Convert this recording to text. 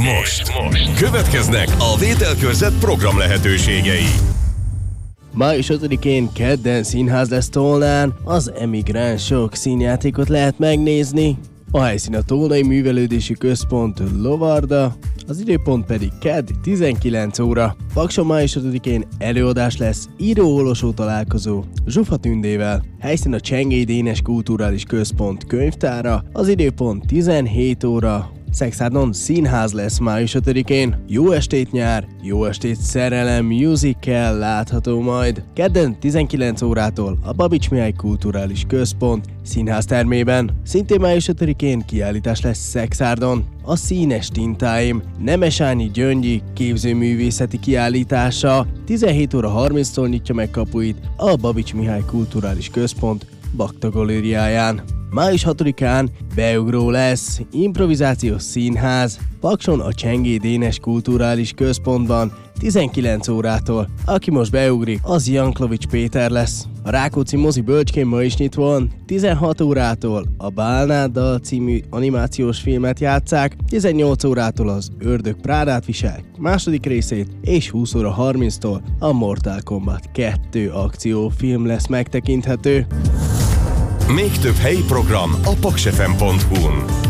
most következnek a Vételkörzet program lehetőségei. Május 5-én kedden színház lesz Tolnán, az Emigránsok színjátékot lehet megnézni. A helyszín a Tolnai Művelődési Központ Lovarda, az időpont pedig kedd 19 óra. Pakson május 5-én előadás lesz, író-olvasó találkozó Zsufa Tündével. Helyszín a Csengély Dénes Kulturális Központ könyvtára, az időpont 17 óra. Szexárdon színház lesz május 5-én. Jó estét nyár, jó estét szerelem musical látható majd. Kedden 19 órától a Babics Mihály Kulturális Központ színháztermében. Szintén május 5-én kiállítás lesz Szexárdon. A Színes Tintáim Nemesányi Gyöngyi képzőművészeti kiállítása 17 óra 30-tól nyitja meg kapuit a Babics Mihály Kulturális Központ Bakta Galériáján. Május 6-án beugró lesz, improvizációs színház, Pakson a Csengély Dénes Kulturális Központban 19 órától. Aki most beugrik, az Janklovics Péter lesz. A Rákóczi mozi Bölcskén ma is nyitva van, 16 órától a Bálnáddal című animációs filmet játsszák, 18 órától az Ördög Prádát visel második részét, és 20 óra 30-tól a Mortal Kombat 2 akciófilm lesz megtekinthető. Még több helyi program a paksfm.hu-n.